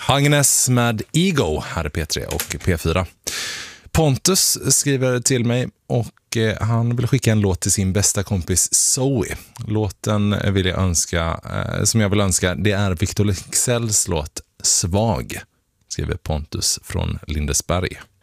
Agnes med Ego, här är P3 och P4. Pontus skriver till mig och han vill skicka en låt till sin bästa kompis Zoe. Låten som jag vill önska, det är Victor Leksells låt Svag, skriver Pontus från Lindesberg.